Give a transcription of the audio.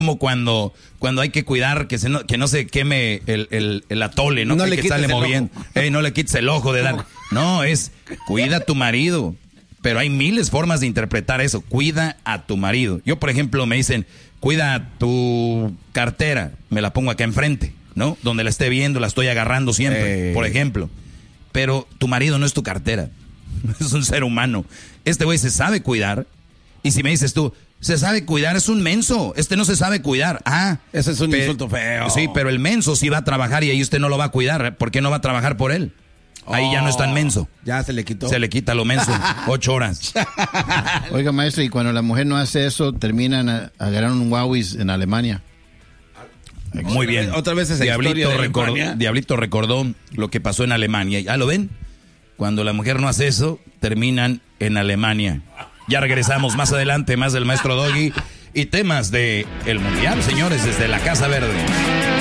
como cuando hay que cuidar que no se queme el atole, ¿no? No que le sale quites el moviendo. No le quites el ojo de dar. No, es cuida a tu marido. Pero hay miles de formas de interpretar eso. Cuida a tu marido. Yo, por ejemplo, me dicen, cuida tu cartera. Me la pongo acá enfrente, ¿no? Donde la esté viendo, la estoy agarrando siempre, por ejemplo. Pero tu marido no es tu cartera. Es un ser humano. Este güey se sabe cuidar. Y si me dices tú, se sabe cuidar, es un menso. Este no se sabe cuidar. Ese es un insulto feo. Sí, pero el menso sí va a trabajar y ahí usted no lo va a cuidar. ¿Por qué no va a trabajar por él? Ahí ya no es tan menso. Ya se le quitó. Se le quita lo menso. 8 horas. Oiga, maestro, y cuando la mujer no hace eso, terminan agarrando un Huawei en Alemania. Muy bien. Otra vez esa Diablito recordó lo que pasó en Alemania. ¿Ya lo ven? Cuando la mujer no hace eso, terminan en Alemania. Ya regresamos más adelante, más del maestro Doggy y temas de el Mundial, señores, desde la Casa Verde.